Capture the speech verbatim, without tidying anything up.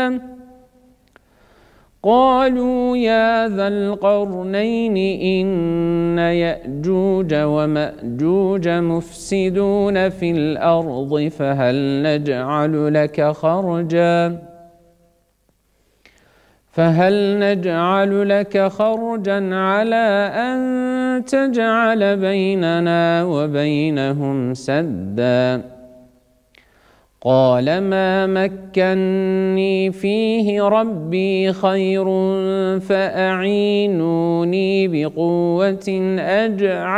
قالوا يا ذا القرنين إن يأجوج ومأجوج مفسدون في الأرض فهل نجعل لك خرجا فهل نجعل لك خرجا على أن تجعل بيننا وبينهم سدا قال ما مكني فيه ربي خير فأعينوني بقوة أجعل